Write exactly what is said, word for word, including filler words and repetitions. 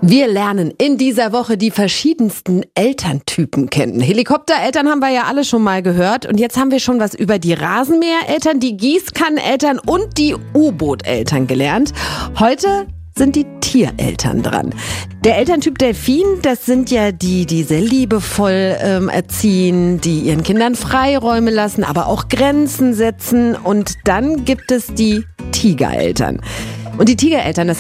Wir lernen in dieser Woche die verschiedensten Elterntypen kennen. Helikoptereltern haben wir ja alle schon mal gehört. Und jetzt haben wir schon was über die Rasenmähereltern, die Gießkanneneltern und die U-Boot-Eltern gelernt. Heute sind die Tiereltern dran. Der Elterntyp Delfin, das sind ja die, die sehr liebevoll ähm, erziehen, die ihren Kindern Freiräume lassen, aber auch Grenzen setzen. Und dann gibt es die Tigereltern. Und die Tigereltern, das